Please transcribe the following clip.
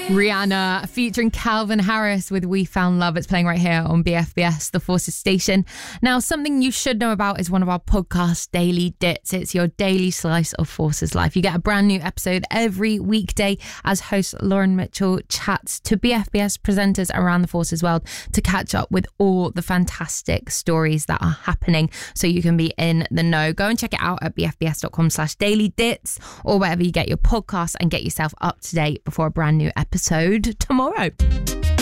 Rihanna featuring Calvin Harris with We Found Love. It's playing right here on BFBS, the Forces station. Now, something you should know about is one of our podcasts, Daily Dits. It's your daily slice of Forces life. You get a brand new episode every weekday as host Lauren Mitchell chats to BFBS presenters around the Forces world to catch up with all the fantastic stories that are happening so you can be in the know. Go and check it out at bfbs.com/dailydits or wherever you get your podcasts and get yourself up to date before a brand new episode tomorrow.